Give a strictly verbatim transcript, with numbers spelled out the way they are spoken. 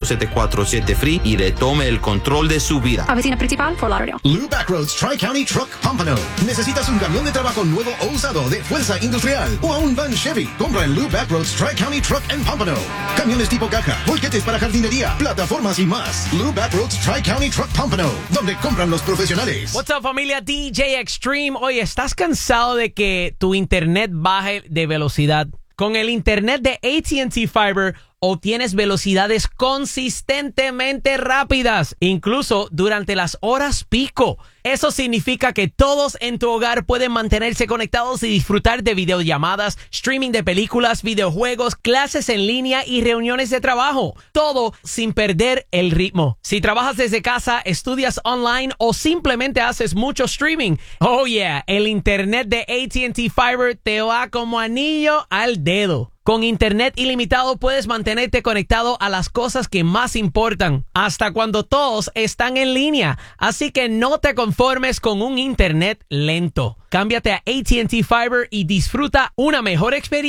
siete cuatro siete Free y retome el control de su vida. Oficina principal, Fort Lauderdale. Lou Backroads Tri-County Truck Pompano. ¿Necesitas un camión de trabajo nuevo o usado de fuerza industrial o a un van Chevy? Compra en Lou Backroads Tri-County Truck and Pompano. Camiones tipo caja, volquetes para jardinería, plataformas y más. Lou Backroads Tri-County Truck Pompano, donde compran los profesionales. What's up, familia? D J Extreme. Oye, ¿estás cansado de que tu internet baje de velocidad? Con el internet de A T and T Fiber obtienes velocidades consistentemente rápidas, incluso durante las horas pico. Eso significa que todos en tu hogar pueden mantenerse conectados y disfrutar de videollamadas, streaming de películas, videojuegos, clases en línea y reuniones de trabajo. Todo sin perder el ritmo. Si trabajas desde casa, estudias online o simplemente haces mucho streaming, oh yeah, el internet de A T and T Fiber te va como anillo al dedo. Con internet ilimitado puedes mantenerte conectado a las cosas que más importan, hasta cuando todos están en línea. Así que no te conformes con un internet lento. Cámbiate a A T and T Fiber y disfruta una mejor experiencia.